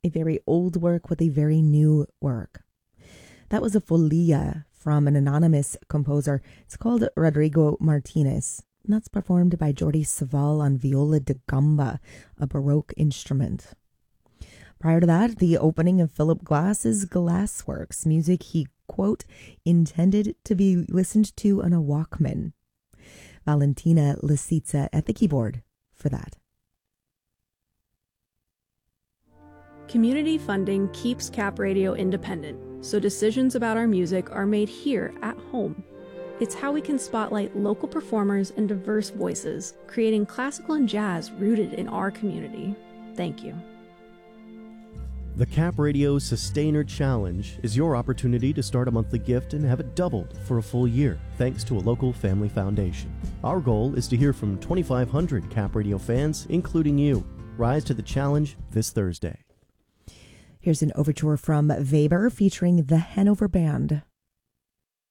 a very old work with a very new work. That was a folia from an anonymous composer. It's called Rodrigo Martinez. And that's performed by Jordi Savall on viola da gamba, a Baroque instrument. Prior to that, the opening of Philip Glass's Glassworks, music he, quote, intended to be listened to on a Walkman. Valentina Lisitsa at the keyboard for that. Community funding keeps Cap Radio independent, so decisions about our music are made here at home. It's how we can spotlight local performers and diverse voices, creating classical and jazz rooted in our community. Thank you. The Cap Radio Sustainer Challenge is your opportunity to start a monthly gift and have it doubled for a full year, thanks to a local family foundation. Our goal is to hear from 2,500 Cap Radio fans, including you. Rise to the challenge this Thursday. Here's an overture from Weber featuring the Hanover Band.